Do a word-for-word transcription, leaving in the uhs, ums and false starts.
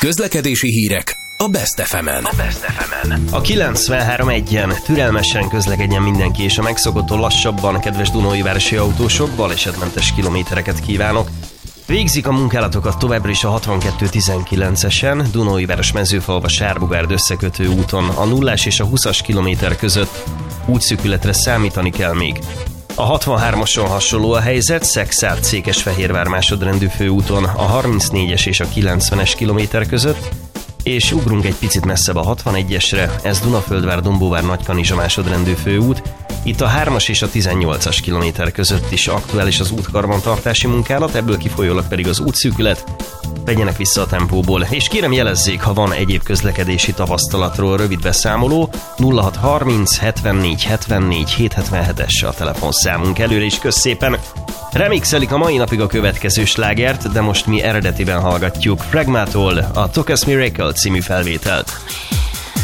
Közlekedési hírek a Best ef emen. A kilencvenhárom egyen türelmesen közlekedjen mindenki, és a megszokottól lassabban, kedves Dunaújvárosi autósok, balesetmentes kilométereket kívánok. Végzik a munkálatokat továbbra is a hatvankettő tizenkilencesen, Dunaújváros Mezőfalva Sárbogárd összekötő úton a nullás és a húszas kilométer között útszűkületre számítani kell még. A hatvanhármason hasonló a helyzet, Szekszárd-Székesfehérvár másodrendű főúton a harmincnégyes és a kilencvenes kilométer között, és ugrunk egy picit messzebb a hatvanegyesre, ez Dunaföldvár-Dombóvár-Nagykanizsa másodrendű főút. Itt a hármas és a tizennyolcas kilométer között is aktuális az útkarbantartási munkálat, ebből kifolyólag pedig az útszűkület. Vegyenek vissza a tempóból, és kérem jelezzék, ha van egyéb közlekedési tapasztalatról rövid beszámoló. Nulla hat harminc hetvennégy hetvennégy hétszázhetvenhetes a telefonszámunk. Előre is kösz szépen. Remixelik a mai napig a következő slágert, de most mi eredetiben hallgatjuk Fragmától a Tocca's Miracle című felvételt.